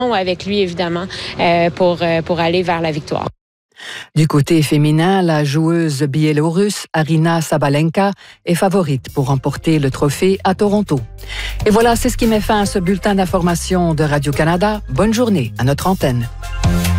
avec lui, évidemment, pour aller vers la victoire. Du côté féminin, la joueuse biélorusse Aryna Sabalenka est favorite pour remporter le trophée à Toronto. Et voilà, c'est ce qui met fin à ce bulletin d'information de Radio-Canada. Bonne journée à notre antenne.